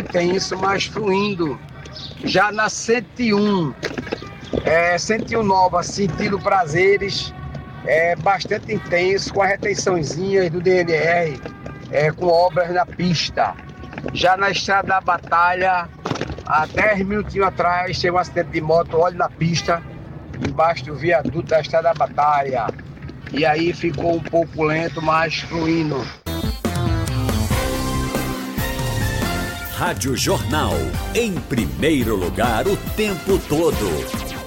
intenso, mas fluindo. Já na 101, 101 Nova, sentido Prazeres, bastante intenso, com as retençõezinhas do DNR, com obras na pista. Já na Estrada da Batalha, há 10 minutinhos atrás, teve um acidente de moto, óleo na pista, embaixo do viaduto da Estrada da Batalha. E aí ficou um pouco lento, mas fluindo. Rádio Jornal, em primeiro lugar o tempo todo.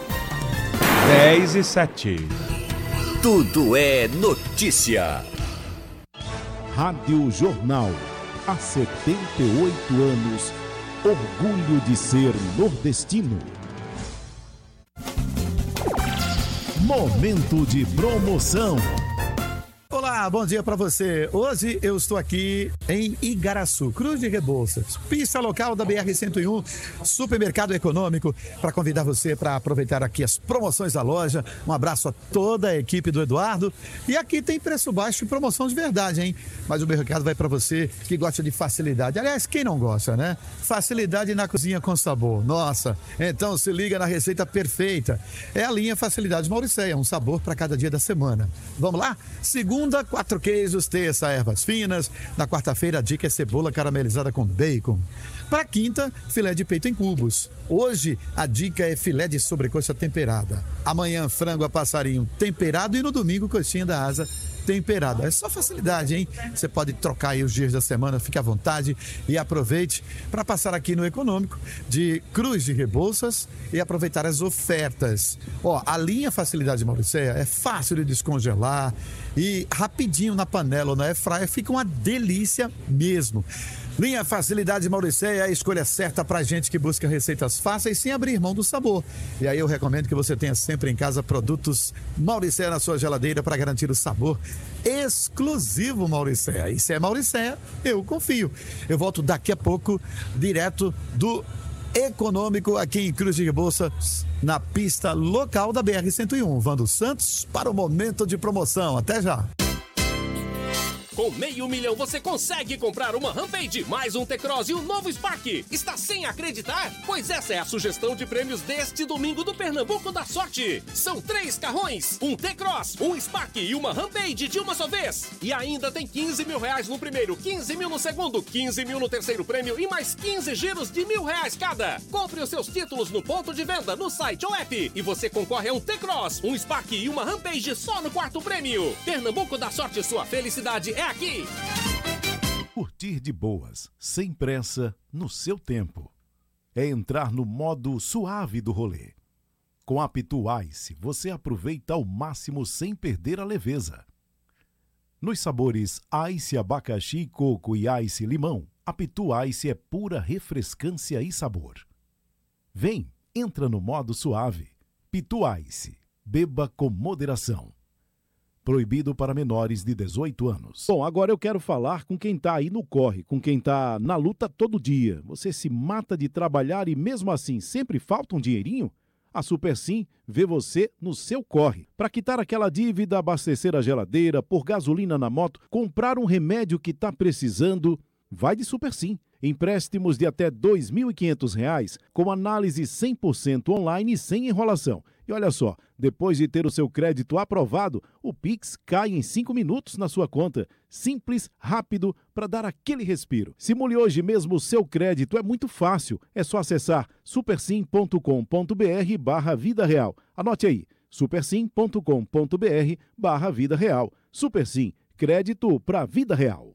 10:07. Tudo é notícia. Rádio Jornal, há 78 anos, orgulho de ser nordestino. Momento de promoção. Olá, bom dia para você. Hoje eu estou aqui em Igaraçu, Cruz de Rebouças, pista local da BR-101, supermercado econômico, para convidar você para aproveitar aqui as promoções da loja. Um abraço a toda a equipe do Eduardo. E aqui tem preço baixo e promoção de verdade, hein? Mas o mercado vai para você que gosta de facilidade. Aliás, quem não gosta, né? Facilidade na cozinha com sabor. Nossa, então se liga na receita perfeita. É a linha Facilidade Mauricéia, um sabor para cada dia da semana. Vamos lá? Segunda, 4 queijos, terça, ervas finas. Na quarta-feira, a dica é cebola caramelizada com bacon. Para quinta, filé de peito em cubos. Hoje, a dica é filé de sobrecoxa temperada. Amanhã, frango a passarinho temperado e no domingo, coxinha da asa temperada. É só facilidade, hein? Você pode trocar aí os dias da semana, fique à vontade e aproveite para passar aqui no Econômico de Cruz de Rebouças e aproveitar as ofertas. Ó, a linha Facilidade Mauricéia é fácil de descongelar e rapidinho na panela ou na airfryer, fica uma delícia mesmo. Linha Facilidade Mauricéia é a escolha certa pra gente que busca receitas fáceis sem abrir mão do sabor. E aí eu recomendo que você tenha sempre em casa produtos Mauricéia na sua geladeira para garantir o sabor exclusivo Mauricéia. E se é Mauricéia, eu confio. Eu volto daqui a pouco, direto do Econômico aqui em Cruz de Rebouças, na pista local da BR-101. Vando Santos para o momento de promoção. Até já! Com R$500 mil você consegue comprar uma Rampage, mais um T-Cross e um novo Spark. Está sem acreditar? Pois essa é a sugestão de prêmios deste domingo do Pernambuco da Sorte. São 3 carrões, um T-Cross, um Spark e uma Rampage de uma só vez. E ainda tem R$15 mil no primeiro, 15 mil no segundo, 15 mil no terceiro prêmio e mais 15 giros de R$1.000 cada. Compre os seus títulos no ponto de venda, no site ou app e você concorre a um T-Cross, um Spark e uma Rampage só no quarto prêmio. Pernambuco da Sorte, sua felicidade é aqui. Curtir de boas, sem pressa, no seu tempo. É entrar no modo suave do rolê. Com a Pitu Ice, você aproveita ao máximo sem perder a leveza. Nos sabores Ice abacaxi, coco e Ice limão, a Pitu Ice é pura refrescância e sabor. Vem, entra no modo suave. Pitu Ice, beba com moderação. Proibido para menores de 18 anos. Bom, agora eu quero falar com quem tá aí no corre, com quem tá na luta todo dia. Você se mata de trabalhar e mesmo assim sempre falta um dinheirinho? A Supersim vê você no seu corre. Para quitar aquela dívida, abastecer a geladeira, pôr gasolina na moto, comprar um remédio que tá precisando, vai de Supersim. Empréstimos de até R$ 2.500 com análise 100% online e sem enrolação. E olha só, depois de ter o seu crédito aprovado, o Pix cai em 5 minutos na sua conta. Simples, rápido, para dar aquele respiro. Simule hoje mesmo o seu crédito, é muito fácil. É só acessar supersim.com.br/vida real. Anote aí, supersim.com.br/vida real. Supersim, crédito para vida real.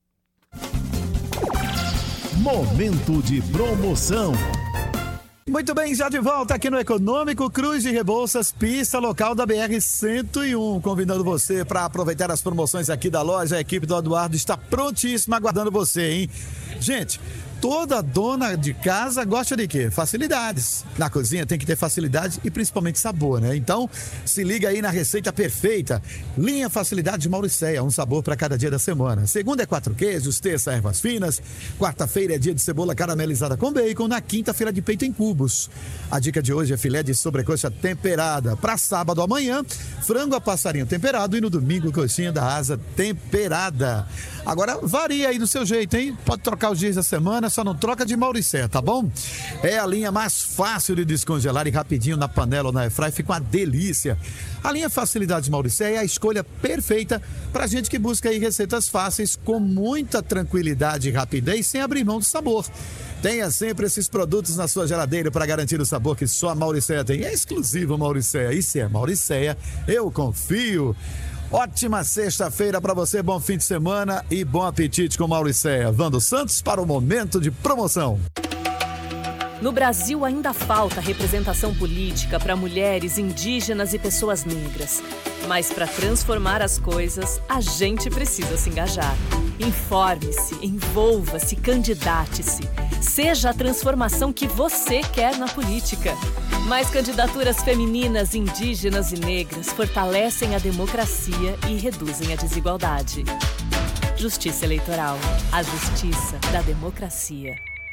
Momento de promoção. Muito bem, já de volta aqui no Econômico Cruz de Rebouças, pista local da BR-101. Convidando você para aproveitar as promoções aqui da loja. A equipe do Eduardo está prontíssima aguardando você, hein? Gente, toda dona de casa gosta de quê? Facilidades. Na cozinha tem que ter facilidade e principalmente sabor, né? Então, se liga aí na receita perfeita. Linha Facilidade Mauricéia, um sabor para cada dia da semana. Segunda é 4 queijos, terça ervas finas, quarta-feira é dia de cebola caramelizada com bacon, na quinta-feira de peito em cubos. A dica de hoje é filé de sobrecoxa temperada. Para sábado amanhã, frango a passarinho temperado e no domingo, coxinha da asa temperada. Agora, varia aí do seu jeito, hein? Pode trocar os dias da semana. semana, só não troca de Mauricéia, tá bom? É a linha mais fácil de descongelar e rapidinho na panela ou na airfryer, fica uma delícia. A linha Facilidades Mauricéia é a escolha perfeita pra gente que busca aí receitas fáceis com muita tranquilidade e rapidez, sem abrir mão do sabor. Tenha sempre esses produtos na sua geladeira para garantir o sabor que só a Mauricéia tem. É exclusivo Mauricéia. E se é Mauricéia, eu confio. Ótima sexta-feira para você, bom fim de semana e bom apetite com Mauricéia. Vando Santos para o momento de promoção. No Brasil ainda falta representação política para mulheres, indígenas e pessoas negras. Mas para transformar as coisas, a gente precisa se engajar. Informe-se, envolva-se, candidate-se. Seja a transformação que você quer na política. Mais candidaturas femininas, indígenas e negras fortalecem a democracia e reduzem a desigualdade. Justiça Eleitoral. A justiça da democracia.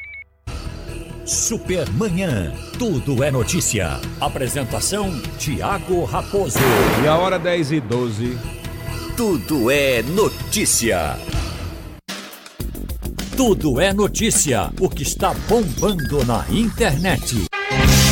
Supermanhã. Tudo é notícia. Apresentação: Tiago Raposo. E a hora 10h12. Tudo é notícia. Tudo é notícia. O que está bombando na internet.